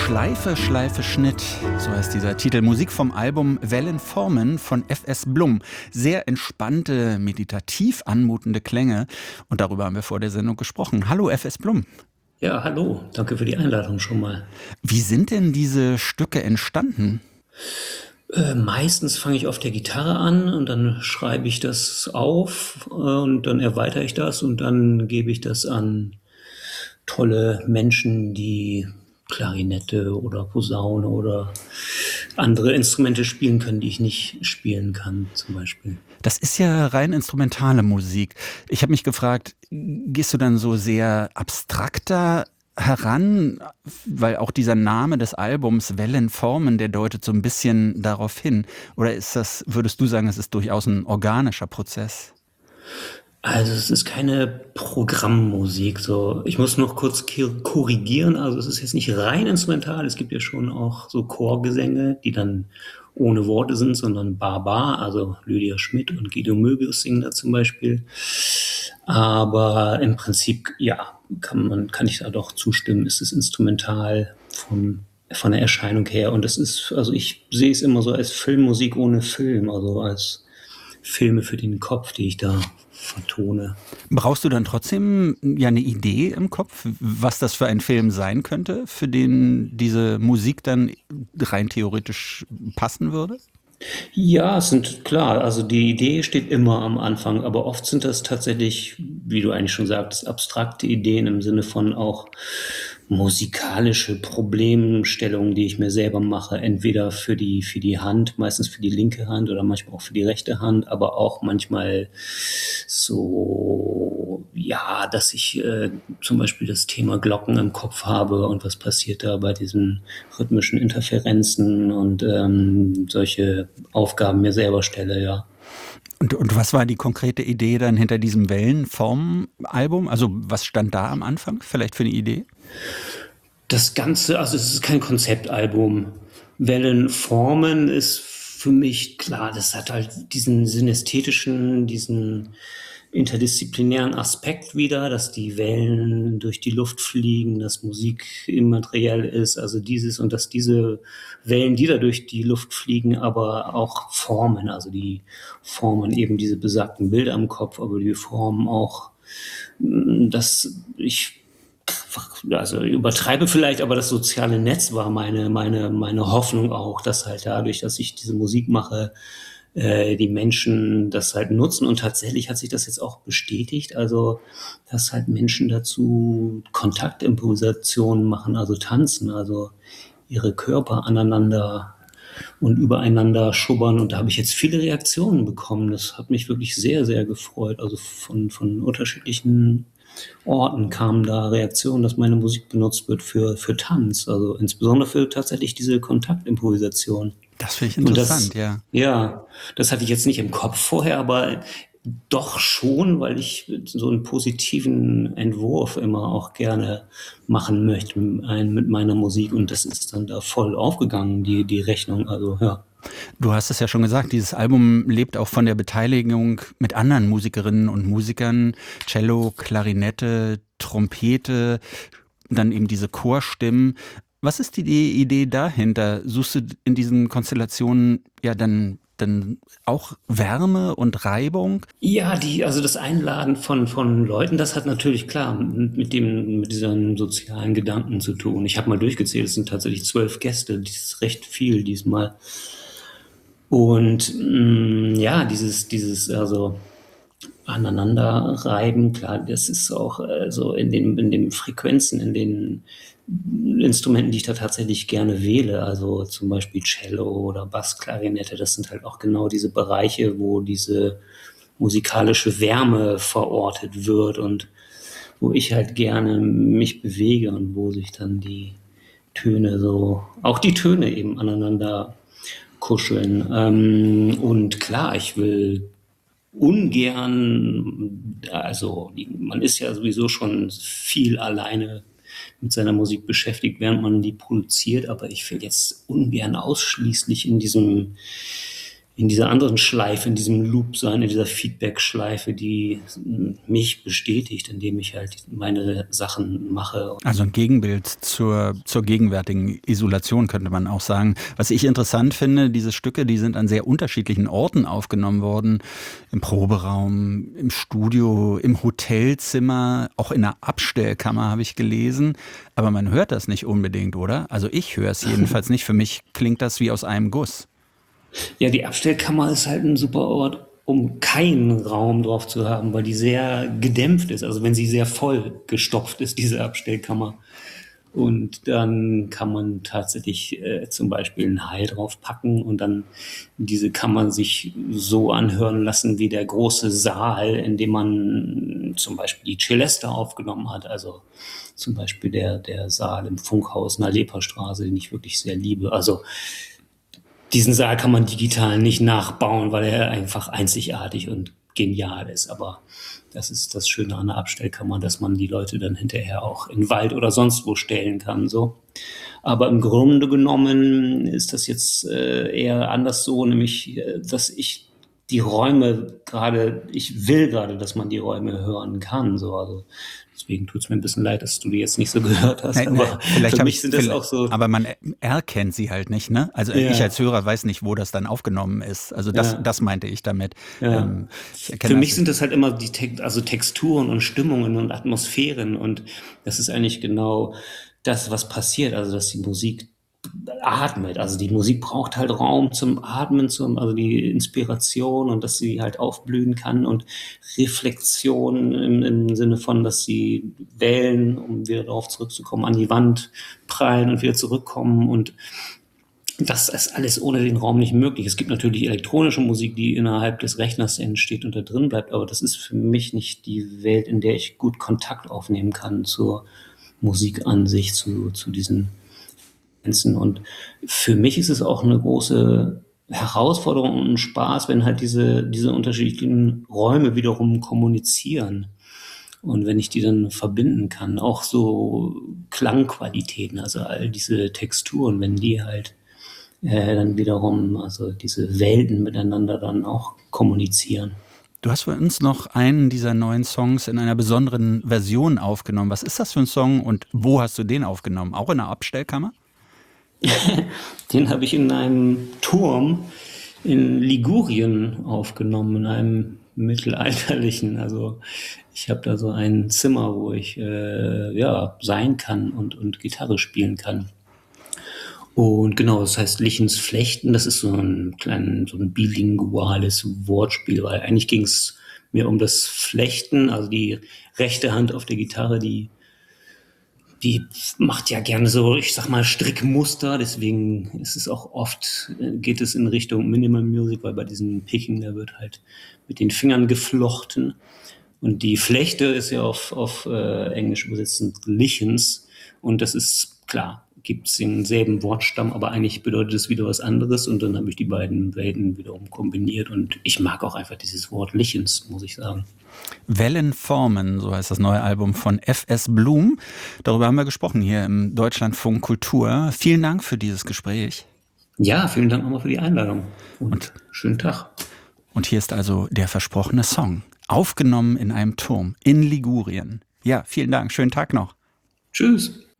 Schleife, Schleife, Schnitt, so heißt dieser Titel. Musik vom Album Wellenformen von F.S. Blum. Sehr entspannte, meditativ anmutende Klänge. Und darüber haben wir vor der Sendung gesprochen. Hallo F.S. Blum. Ja, hallo. Danke für die Einladung schon mal. Wie sind denn diese Stücke entstanden? Meistens fange ich auf der Gitarre an und dann schreibe ich das auf und dann erweitere ich das und dann gebe ich das an tolle Menschen, die Klarinette oder Posaune oder andere Instrumente spielen können, die ich nicht spielen kann, zum Beispiel. Das ist ja rein instrumentale Musik. Ich habe mich gefragt, gehst du dann so sehr abstrakter heran, weil auch dieser Name des Albums Wellenformen, der deutet so ein bisschen darauf hin. Oder würdest du sagen, es ist durchaus ein organischer Prozess? Also es ist keine Programmmusik. So, ich muss noch kurz korrigieren. Also es ist jetzt nicht rein instrumental. Es gibt ja schon auch so Chorgesänge, die dann ohne Worte sind, sondern Bar. Also Lydia Schmidt und Guido Möbius singen da zum Beispiel. Aber im Prinzip, ja, kann ich da doch zustimmen. Es ist instrumental von der Erscheinung her. Und also ich sehe es immer so als Filmmusik ohne Film, also als Filme für den Kopf, die ich da vertone. Brauchst du dann trotzdem ja eine Idee im Kopf, was das für ein Film sein könnte, für den diese Musik dann rein theoretisch passen würde? Ja, es sind klar, also die Idee steht immer am Anfang, aber oft sind das tatsächlich, wie du eigentlich schon sagtest, abstrakte Ideen im Sinne von auch musikalische Problemstellungen, die ich mir selber mache, entweder für die Hand, meistens für die linke Hand oder manchmal auch für die rechte Hand, aber auch manchmal so, ja, dass ich zum Beispiel das Thema Glocken im Kopf habe und was passiert da bei diesen rhythmischen Interferenzen und solche Aufgaben mir selber stelle, ja. Und was war die konkrete Idee dann hinter diesem Wellenformen-Album? Also was stand da am Anfang vielleicht für eine Idee? Das Ganze, also es ist kein Konzeptalbum. Wellenformen ist für mich klar, das hat halt diesen synästhetischen, diesen interdisziplinären Aspekt wieder, dass die Wellen durch die Luft fliegen, dass Musik immateriell ist, also dieses und dass diese Wellen, die da durch die Luft fliegen, aber auch formen, also die formen eben diese besagten Bilder im Kopf, aber die formen auch, dass ich also übertreibe vielleicht, aber das soziale Netz war meine Hoffnung auch, dass halt dadurch, dass ich diese Musik mache, die Menschen das halt nutzen. Und tatsächlich hat sich das jetzt auch bestätigt, also dass halt Menschen dazu Kontaktimprovisationen machen, also tanzen, also ihre Körper aneinander und übereinander schubbern. Und da habe ich jetzt viele Reaktionen bekommen. Das hat mich wirklich sehr, sehr gefreut. Also von unterschiedlichen Orten kamen da Reaktionen, dass meine Musik benutzt wird für Tanz. Also insbesondere für tatsächlich diese Kontaktimprovisation. Das finde ich Und interessant, ja. ja, das hatte ich jetzt nicht im Kopf vorher, aber doch schon, weil ich so einen positiven Entwurf immer auch gerne machen möchte mit meiner Musik. Und das ist dann da voll aufgegangen, die Rechnung. Also ja. Du hast es ja schon gesagt, dieses Album lebt auch von der Beteiligung mit anderen Musikerinnen und Musikern. Cello, Klarinette, Trompete, dann eben diese Chorstimmen. Was ist die Idee dahinter? Suchst du in diesen Konstellationen ja dann auch Wärme und Reibung? Ja, also das Einladen von Leuten, das hat natürlich klar mit diesem sozialen Gedanken zu tun. Ich habe mal durchgezählt, es sind tatsächlich 12 Gäste, das ist recht viel diesmal. Und ja, dieses also aneinanderreiben, klar, das ist auch so in den Frequenzen, in den Instrumenten, die ich da tatsächlich gerne wähle, also zum Beispiel Cello oder Bassklarinette, das sind halt auch genau diese Bereiche, wo diese musikalische Wärme verortet wird und wo ich halt gerne mich bewege und wo sich dann die Töne so, auch die Töne eben aneinander kuscheln. Und klar, ich will ungern, also man ist ja sowieso schon viel alleine mit seiner Musik beschäftigt, während man die produziert, aber ich will jetzt ungern ausschließlich in in dieser anderen Schleife, in diesem Loop sein, in dieser Feedback-Schleife, die mich bestätigt, indem ich halt meine Sachen mache. Also ein Gegenbild zur gegenwärtigen Isolation, könnte man auch sagen. Was ich interessant finde, diese Stücke, die sind an sehr unterschiedlichen Orten aufgenommen worden. Im Proberaum, im Studio, im Hotelzimmer, auch in einer Abstellkammer habe ich gelesen. Aber man hört das nicht unbedingt, oder? Also ich höre es jedenfalls nicht. Für mich klingt das wie aus einem Guss. Ja, die Abstellkammer ist halt ein super Ort, um keinen Raum drauf zu haben, weil die sehr gedämpft ist. Also wenn sie sehr voll gestopft ist, diese Abstellkammer. Und dann kann man tatsächlich zum Beispiel ein Hall draufpacken und dann diese Kammer sich so anhören lassen wie der große Saal, in dem man zum Beispiel die Celeste aufgenommen hat. Also zum Beispiel der Saal im Funkhaus in der Leperstraße, den ich wirklich sehr liebe. Also diesen Saal kann man digital nicht nachbauen, weil er einfach einzigartig und genial ist. Aber das ist das Schöne an der Abstellkammer, dass man die Leute dann hinterher auch in den Wald oder sonst wo stellen kann. So. Aber im Grunde genommen ist das jetzt eher anders so, nämlich, dass ich die Räume ich will gerade, dass man die Räume hören kann. So. Also deswegen tut es mir ein bisschen leid, dass du die jetzt nicht so gehört hast. Aber vielleicht für mich sind das auch so. Aber man erkennt sie halt nicht, ne? Also Ja. ich als Hörer weiß nicht, wo das dann aufgenommen ist. Also das meinte ich damit. Ja. Für mich sind das halt immer die Texturen und Stimmungen und Atmosphären und das ist eigentlich genau das, was passiert. Also dass die Musik atmet. Also die Musik braucht halt Raum zum Atmen, also die Inspiration und dass sie halt aufblühen kann und Reflexion im Sinne von, dass sie Wellen, um wieder darauf zurückzukommen, an die Wand prallen und wieder zurückkommen und das ist alles ohne den Raum nicht möglich. Es gibt natürlich elektronische Musik, die innerhalb des Rechners entsteht und da drin bleibt, aber das ist für mich nicht die Welt, in der ich gut Kontakt aufnehmen kann zur Musik an sich, zu diesen Grenzen. Und für mich ist es auch eine große Herausforderung und ein Spaß, wenn halt diese unterschiedlichen Räume wiederum kommunizieren. Und wenn ich die dann verbinden kann, auch so Klangqualitäten, also all diese Texturen, wenn die halt dann wiederum, also diese Welten miteinander dann auch kommunizieren. Du hast für uns noch einen dieser neuen Songs in einer besonderen Version aufgenommen. Was ist das für ein Song und wo hast du den aufgenommen? Auch in einer Abstellkammer? Den habe ich in einem Turm in Ligurien aufgenommen, in einem mittelalterlichen. Also ich habe da so ein Zimmer, wo ich sein kann und Gitarre spielen kann. Und genau, das heißt Lichens Flechten, das ist so ein bilinguales Wortspiel, weil eigentlich ging es mir um das Flechten, also die rechte Hand auf der Gitarre, die macht ja gerne so, ich sag mal, Strickmuster, deswegen ist es auch oft, geht es in Richtung Minimal Music, weil bei diesem Picking, da wird halt mit den Fingern geflochten. Und die Flechte ist ja auf Englisch übersetzt Lichens und das ist klar, gibt es denselben Wortstamm, aber eigentlich bedeutet es wieder was anderes und dann habe ich die beiden Welten wiederum kombiniert und ich mag auch einfach dieses Wort Lichens, muss ich sagen. Wellenformen, so heißt das neue Album von F.S. Blum. Darüber haben wir gesprochen hier im Deutschlandfunk Kultur. Vielen Dank für dieses Gespräch. Ja, vielen Dank nochmal für die Einladung und schönen Tag. Und hier ist also der versprochene Song, aufgenommen in einem Turm in Ligurien. Ja, vielen Dank, schönen Tag noch. Tschüss.